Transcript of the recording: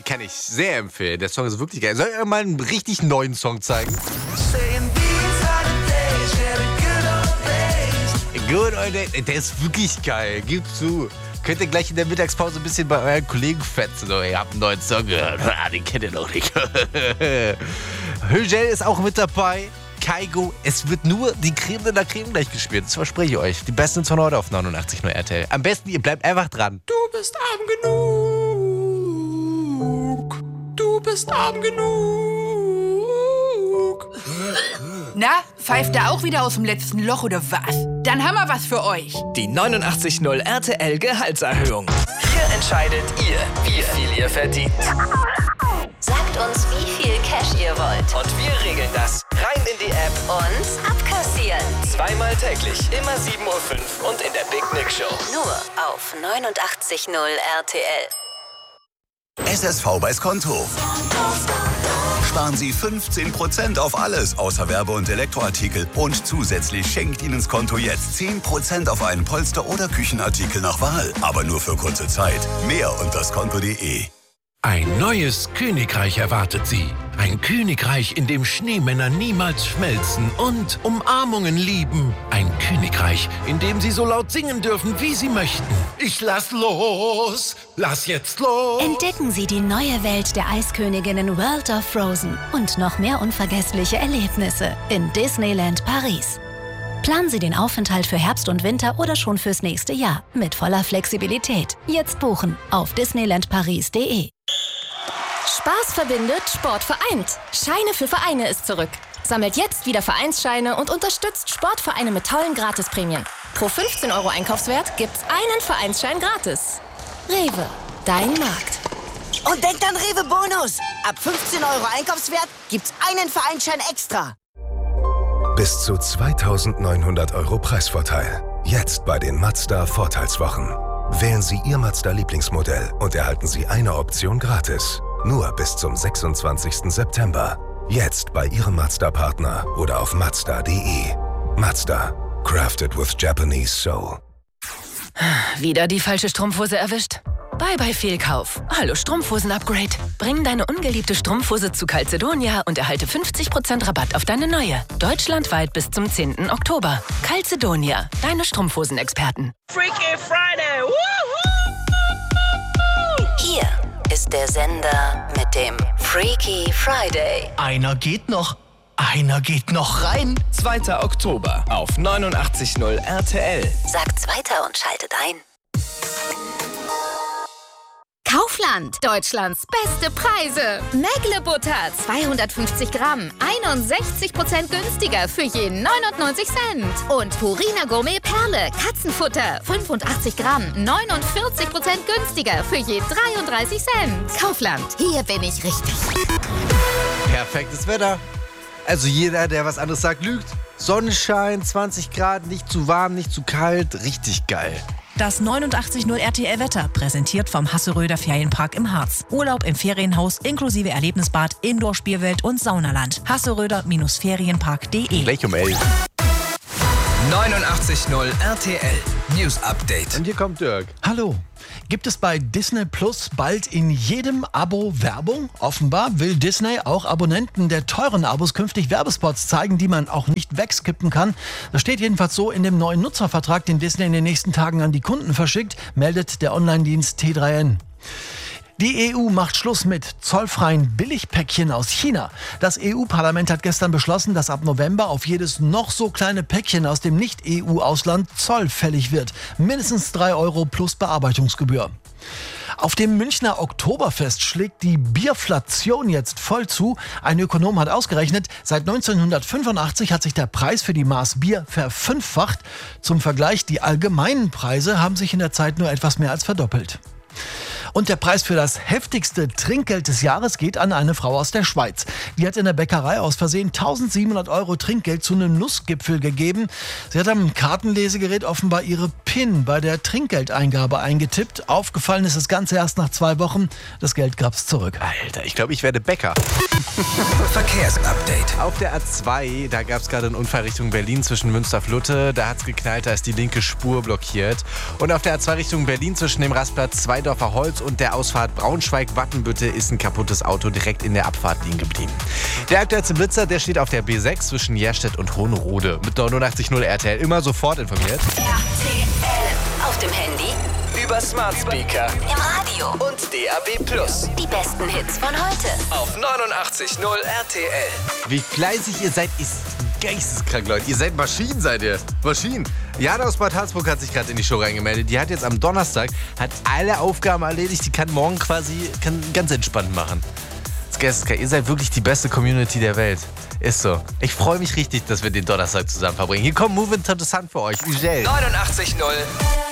kann ich sehr empfehlen. Der Song ist wirklich geil. Soll ich mal einen richtig neuen Song zeigen? Good old days. Der ist wirklich geil. Gib zu. Könnt ihr gleich in der Mittagspause ein bisschen bei euren Kollegen fetzen. So, ihr habt einen neuen Song gehört. Den kennt ihr noch nicht. Hügel ist auch mit dabei. Kaigo. Es wird nur die Creme de la Creme gleich gespielt. Das verspreche ich euch. Die besten von heute auf 89.0 RTL. Am besten, ihr bleibt einfach dran. Du bist arm genug. Du bist arm genug. Na, pfeift er auch wieder aus dem letzten Loch oder was? Dann haben wir was für euch. Die 89.0 RTL Gehaltserhöhung. Hier entscheidet ihr, wie viel ihr verdient. Sagt uns, wie viel Cash ihr wollt. Und wir regeln das. Rein in die App. Und abkassieren. Zweimal täglich, immer 7:05 Uhr und in der Big Nick Show. Nur auf 89.0 RTL. SSV bei Skonto. Sparen Sie 15% auf alles außer Werbe- und Elektroartikel. Und zusätzlich schenkt Ihnen Skonto jetzt 10% auf einen Polster- oder Küchenartikel nach Wahl. Aber nur für kurze Zeit. Mehr unter skonto.de. Ein neues Königreich erwartet Sie. Ein Königreich, in dem Schneemänner niemals schmelzen und Umarmungen lieben. Ein Königreich, in dem Sie so laut singen dürfen, wie Sie möchten. Ich lass los, lass jetzt los. Entdecken Sie die neue Welt der Eisköniginnen World of Frozen und noch mehr unvergessliche Erlebnisse in Disneyland Paris. Planen Sie den Aufenthalt für Herbst und Winter oder schon fürs nächste Jahr mit voller Flexibilität. Jetzt buchen auf disneylandparis.de. Spaß verbindet, Sport vereint. Scheine für Vereine ist zurück. Sammelt jetzt wieder Vereinsscheine und unterstützt Sportvereine mit tollen Gratisprämien. Pro 15 € Einkaufswert gibt's einen Vereinsschein gratis. Rewe, dein Markt. Und denkt an Rewe Bonus. Ab 15 € Einkaufswert gibt's einen Vereinsschein extra. Bis zu 2.900 € Preisvorteil. Jetzt bei den Mazda Vorteilswochen. Wählen Sie Ihr Mazda-Lieblingsmodell und erhalten Sie eine Option gratis. Nur bis zum 26. September. Jetzt bei Ihrem Mazda-Partner oder auf Mazda.de. Mazda. Crafted with Japanese Soul. Wieder die falsche Strumpfhose erwischt? Bye bye Fehlkauf. Hallo Strumpfhosen-Upgrade. Bring deine ungeliebte Strumpfhose zu Calzedonia und erhalte 50% Rabatt auf deine neue. Deutschlandweit bis zum 10. Oktober. Calzedonia, deine Strumpfhosen-Experten. Freaky Friday! Woohoo! Hier ist der Sender mit dem Freaky Friday. Einer geht noch rein. 2. Oktober auf 89.0 RTL. Sagt's weiter und schaltet ein. Kaufland, Deutschlands beste Preise. Mägle-Butter, 250 Gramm, 61% günstiger für je 99 Cent. Und Purina Gourmet Perle, Katzenfutter, 85 Gramm, 49% günstiger für je 33 Cent. Kaufland, hier bin ich richtig. Perfektes Wetter. Also jeder, der was anderes sagt, lügt. Sonnenschein, 20 Grad, nicht zu warm, nicht zu kalt. Richtig geil. Das 89.0 RTL-Wetter, präsentiert vom Hasseröder Ferienpark im Harz. Urlaub im Ferienhaus inklusive Erlebnisbad, Indoor-Spielwelt und Saunaland. Hasseröder-Ferienpark.de. Gleich um 11. 89.0 RTL News Update. Und hier kommt Dirk. Hallo. Gibt es bei Disney Plus bald in jedem Abo Werbung? Offenbar will Disney auch Abonnenten der teuren Abos künftig Werbespots zeigen, die man auch nicht wegskippen kann. Das steht jedenfalls so in dem neuen Nutzervertrag, den Disney in den nächsten Tagen an die Kunden verschickt, meldet der Online-Dienst T3N. Die EU macht Schluss mit zollfreien Billigpäckchen aus China. Das EU-Parlament hat gestern beschlossen, dass ab November auf jedes noch so kleine Päckchen aus dem Nicht-EU-Ausland Zoll fällig wird. Mindestens 3 € plus Bearbeitungsgebühr. Auf dem Münchner Oktoberfest schlägt die Bierflation jetzt voll zu. Ein Ökonom hat ausgerechnet, seit 1985 hat sich der Preis für die Maß Bier verfünffacht. Zum Vergleich, die allgemeinen Preise haben sich in der Zeit nur etwas mehr als verdoppelt. Und der Preis für das heftigste Trinkgeld des Jahres geht an eine Frau aus der Schweiz. Die hat in der Bäckerei aus Versehen 1.700 € Trinkgeld zu einem Nussgipfel gegeben. Sie hat am Kartenlesegerät offenbar ihre PIN bei der Trinkgeldeingabe eingetippt. Aufgefallen ist das Ganze erst nach 2 Wochen. Das Geld gab's zurück. Alter, ich glaube, ich werde Bäcker. Verkehrsupdate. Auf der A2, da gab es gerade einen Unfall Richtung Berlin zwischen Münster-Flutte. Da hat es geknallt, da ist die linke Spur blockiert. Und auf der A2 Richtung Berlin zwischen dem Rastplatz Zweidorfer Holz und der Ausfahrt Braunschweig-Wattenbüttel ist ein kaputtes Auto direkt in der Abfahrt liegen geblieben. Der aktuellste Blitzer, der steht auf der B6 zwischen Jerstedt und Hohenrode. Mit 89.0 RTL immer sofort informiert. RTL. Auf dem Handy, Über Smart Speaker, im Radio und DAB+. Die besten Hits von heute. Auf 89.0 RTL. Wie fleißig ihr seid, ist geisteskrank, Leute. Ihr seid Maschinen, seid ihr. Maschinen. Jana aus Bad Harzburg hat sich gerade in die Show reingemeldet. Die hat jetzt am Donnerstag alle Aufgaben erledigt. Die kann morgen kann ganz entspannt machen. Das ist geisteskrank. Ihr seid wirklich die beste Community der Welt. Ist so. Ich freue mich richtig, dass wir den Donnerstag zusammen verbringen. Hier kommt Move Into the Sun für euch. 89.0